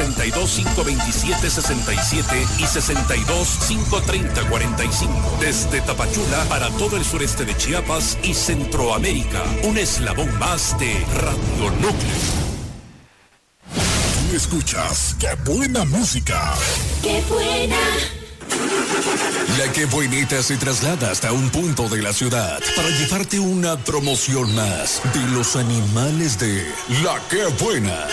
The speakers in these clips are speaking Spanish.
62-527-67 y 62-530-45. Desde Tapachula para todo el sureste de Chiapas y Centroamérica. Un eslabón más de Radio Núcleo. Tú escuchas ¡Qué buena música! ¡Qué buena! La Que Buenita se traslada hasta un punto de la ciudad para llevarte una promoción más de los animales de La Que Buena.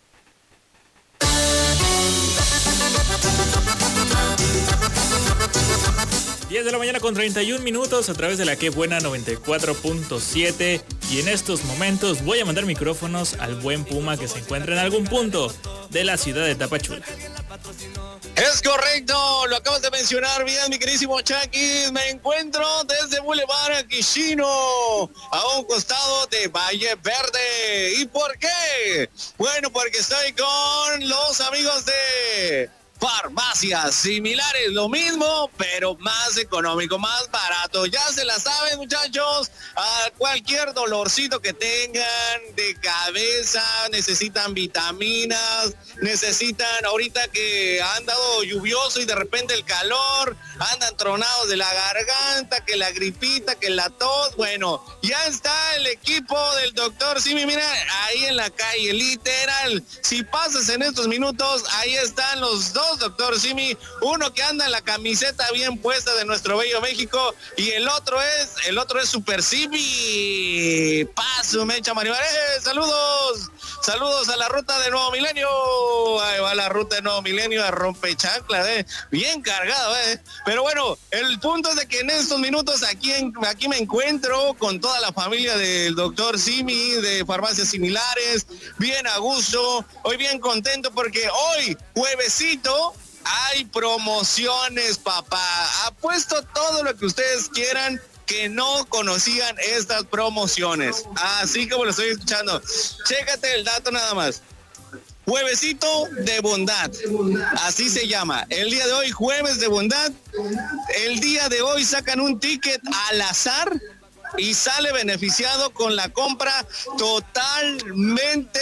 10 de la mañana con 31 minutos a través de La Que Buena 94.7, y en estos momentos voy a mandar micrófonos al buen Puma que se encuentra en algún punto de la ciudad de Tapachula. Es correcto, lo acabas de mencionar bien, mi queridísimo Chakis. Me encuentro desde Boulevard Aquishino, a un costado de Valle Verde. ¿Y por qué? Bueno, porque estoy con los amigos de Farmacias Similares, lo mismo, pero más económico, más barato. Ya se la saben, muchachos, a cualquier dolorcito que tengan de cabeza, necesitan vitaminas, necesitan, ahorita que ha andado lluvioso y de repente el calor, andan tronados de la garganta, que la gripita, que la tos. Bueno, ya está el equipo del doctor Simi, mira, ahí en la calle, literal. Si pasas en estos minutos, ahí están los dos doctor Simi, uno que anda en la camiseta bien puesta de nuestro bello México, y el otro es Super Simi. Paso, Mecha Maribel. Saludos a la ruta de Nuevo Milenio. Ahí va la ruta de Nuevo Milenio a rompechanclas, bien cargado, Pero bueno, el punto es de que en estos minutos aquí me encuentro con toda la familia del doctor Simi de Farmacias Similares, bien a gusto, hoy bien contento porque hoy, juevesito, hay promociones, papá. Apuesto todo lo que ustedes quieran que no conocían estas promociones. Así como lo estoy escuchando. Chécate el dato nada más. Juevesito de Bondad, así se llama. El día de hoy, jueves de Bondad. El día de hoy sacan un ticket al azar y sale beneficiado con la compra totalmente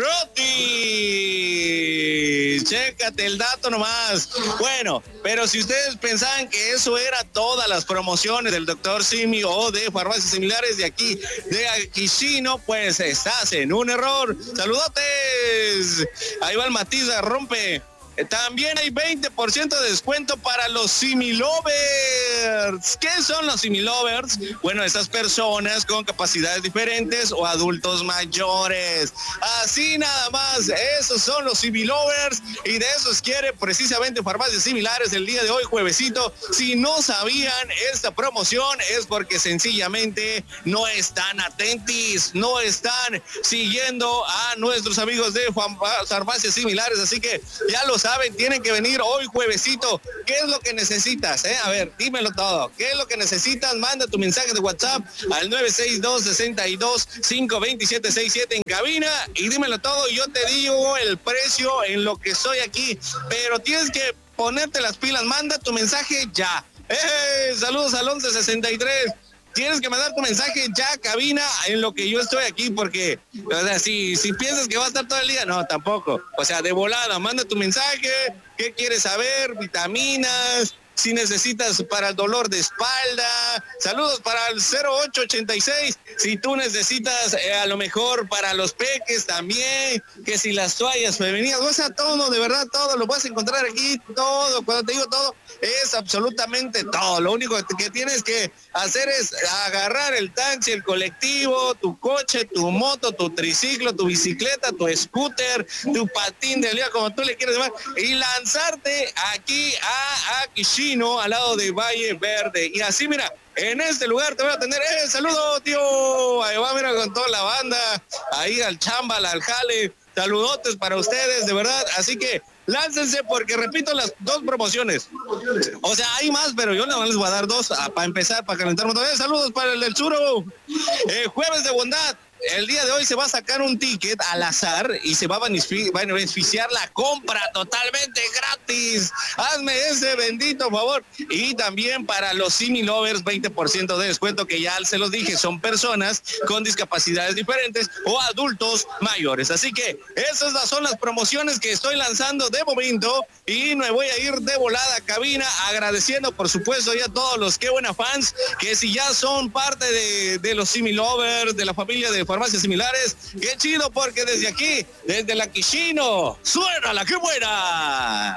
gratis. Chécate el dato nomás. Bueno, pero si ustedes pensaban que eso era todas las promociones del doctor Simi o de Farmacias Similares de aquí, de Aquishino, pues estás en un error. ¡Saludotes! Ahí va el Matiza, rompe. También hay 20% de descuento para los Similovers. ¿Qué son los Similovers? Bueno, esas personas con capacidades diferentes o adultos mayores. Así nada más, esos son los Similovers, y de esos quiere precisamente Farmacias Similares el día de hoy, juevesito. Si no sabían esta promoción es porque sencillamente no están atentis, no están siguiendo a nuestros amigos de Farmacias Similares, así que ya lo saben, tienen que venir hoy juevesito. ¿Qué es lo que necesitas? A ver, dímelo todo. ¿Qué es lo que necesitas? Manda tu mensaje de WhatsApp al 962-62-527-67 en cabina y dímelo todo. Yo te digo el precio en lo que estoy aquí, pero tienes que ponerte las pilas. Manda tu mensaje ya. Saludos al 1163. Tienes que mandar tu mensaje ya, cabina, en lo que yo estoy aquí, porque, o sea, si piensas que va a estar todo el día, no, tampoco. O sea, de volada, manda tu mensaje, qué quieres saber, vitaminas, si necesitas para el dolor de espalda. Saludos para el 0886, si tú necesitas a lo mejor para los peques también, que si las toallas femeninas, o sea, todo, de verdad, todo lo vas a encontrar aquí, todo. Cuando te digo todo, es absolutamente todo. Lo único que tienes que hacer es agarrar el taxi, el colectivo, tu coche, tu moto, tu triciclo, tu bicicleta, tu scooter, tu patín de día, como tú le quieres llamar, y lanzarte aquí a Aquishino, al lado de Valle Verde. Y así, mira, en este lugar te voy a tener, saludo, tío. Ahí va, mira, con toda la banda, ahí al chambal, al jale. Saludotes para ustedes, de verdad. Así que láncense, porque repito las dos promociones. O sea, hay más, pero yo nada más les voy a dar dos para empezar, para calentar un montón. Saludos para el del Churo. Jueves de Bondad. el día de hoy se va a sacar un ticket al azar y se va a beneficiar la compra totalmente gratis. Hazme ese bendito favor. Y también para los Simi Lovers, 20% de descuento, que ya se los dije, son personas con discapacidades diferentes o adultos mayores. Así que esas son las promociones que estoy lanzando de momento y me voy a ir de volada a cabina, agradeciendo por supuesto ya a todos los Qué Buena fans, que si ya son parte de los Simi Lovers, de la familia de Farmacias Similares, qué chido, porque desde aquí, desde la Quishino, suena la Qué Buena.